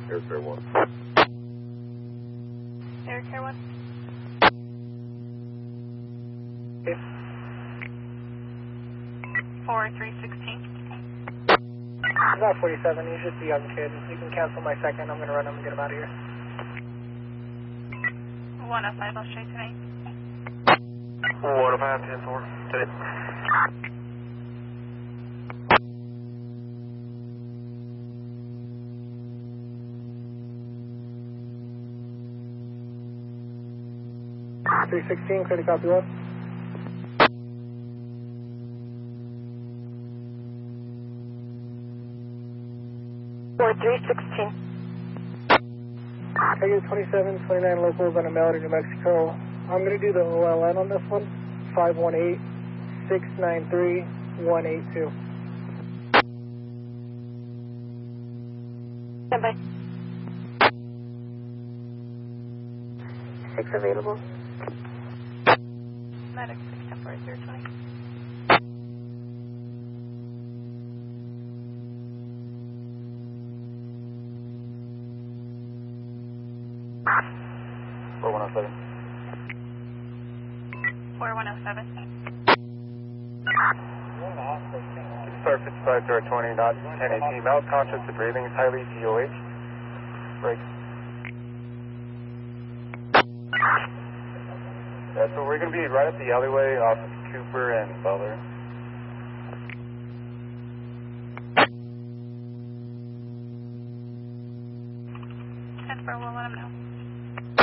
Airfare 1. Aircare 1. Okay. 4316. About 47, he's just a young kid. You can cancel my second. I'm going to run him and get him out of here. 105, I'll straight tonight. 105, 10-4, today. .316, clear to copy one. Tiger 27, 29 locals on a Melody, New Mexico. I'm going to do the OLN on this one. 518-693-182. Stand by. 6 available. Medic 610-4020. Or 107. 4107. Start 55 to 20 knots, 1018. Mouth conscious of breathing, highly TOH. Break. Yeah, so we're going to be right at the alleyway off of Cooper and Butler.